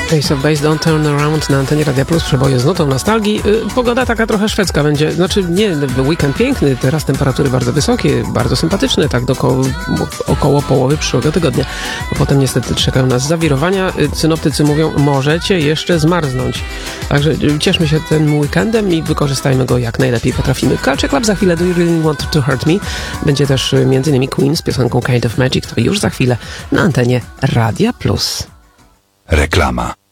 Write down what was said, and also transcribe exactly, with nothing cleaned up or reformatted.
Ace of Base, Don't Turn Around na antenie Radia Plus, przeboje z nutą nostalgii. Pogoda taka trochę szwedzka będzie, znaczy nie, weekend piękny, teraz temperatury bardzo wysokie, bardzo sympatyczne, tak do około, około połowy przyszłego tygodnia. Bo potem niestety czekają nas zawirowania. Synoptycy mówią, możecie jeszcze zmarznąć. Także cieszmy się tym weekendem i wykorzystajmy go jak najlepiej potrafimy. Culture Club za chwilę, Do You Really Want To Hurt Me? Będzie też między innymi Queen z piosenką Kind of Magic, to już za chwilę na antenie Radia Plus. Reklama.